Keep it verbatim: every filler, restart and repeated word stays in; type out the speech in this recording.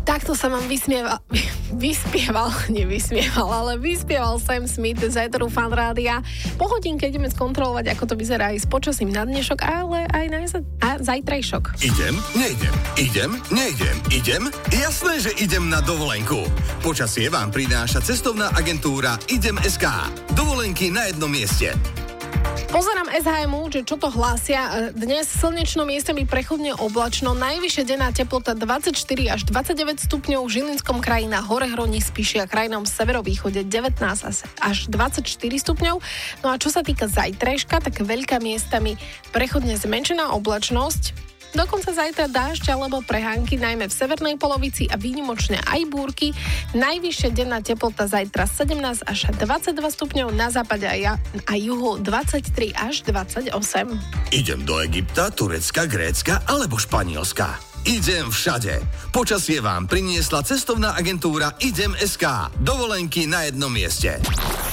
Takto sa vám vysmieval, vyspieval, nevysmieval, ale vyspieval Sam Smith z éteru Fan Rádia. Po hodinke ideme skontrolovať, ako to vyzerá aj s počasím na dnešok, ale aj na a zajtrajšok. Idem, nejdem, idem, nejdem, idem. Jasné, že idem na dovolenku. Počasie vám prináša cestovná agentúra Idem bodka es ká. Dovolenky na jednom mieste. Pozerám es há em ú, že čo to hlásia. Dnes slnečno, miestami prechodne oblačno, najvyššia denná teplota dvadsaťštyri až dvadsaťdeväť stupňov, v Žilinskom kraji na Hore Hroní Spiši a krajinom severovýchode devätnásť až dvadsaťštyri stupňov. No a čo sa týka zajtrajška, tak veľká miestami prechodne zmenšená oblačnosť. Dokonca zajtra dážď alebo prehánky, najmä v severnej polovici a výnimočne aj búrky. Najvyššia denná teplota zajtra sedemnásť až dvadsaťdva stupňov, na západe a, ja, a juhu dvadsaťtri až dvadsaťosem. Idem do Egypta, Turecka, Grécka alebo Španielska. Idem všade. Počasie vám priniesla cestovná agentúra Idem bodka es ká. Dovolenky na jednom mieste.